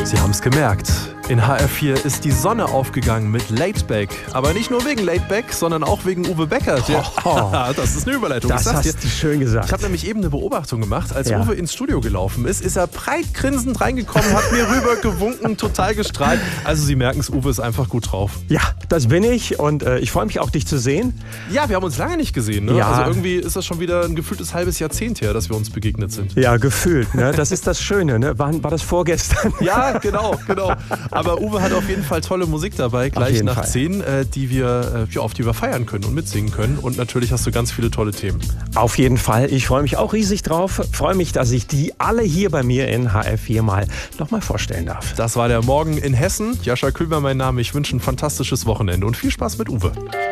Sie haben es gemerkt. In HR4 ist die Sonne aufgegangen mit Laidback. Aber nicht nur wegen Laidback, sondern auch wegen Uwe Becker. Das ist eine Überleitung. Das hast du schön gesagt. Ich habe nämlich eben eine Beobachtung gemacht. Als Uwe ins Studio gelaufen ist er breit grinsend reingekommen, hat mir rüber gewunken, total gestrahlt. Also Sie merken es, Uwe ist einfach gut drauf. Ja, das bin ich und ich freue mich auch, dich zu sehen. Ja, wir haben uns lange nicht gesehen. Ne? Ja. Also irgendwie ist das schon wieder ein gefühltes halbes Jahrzehnt her, dass wir uns begegnet sind. Ja, gefühlt. Ne? Das ist das Schöne. Ne? War das vorgestern? Ja, genau. Aber Uwe hat auf jeden Fall tolle Musik dabei, gleich nach 10, auf die wir feiern können und mitsingen können. Und natürlich hast du ganz viele tolle Themen. Auf jeden Fall. Ich freue mich auch riesig drauf. Freue mich, dass ich die alle hier bei mir in HR4 nochmal vorstellen darf. Das war der Morgen in Hessen. Jascha Küber mein Name. Ich wünsche ein fantastisches Wochenende und viel Spaß mit Uwe.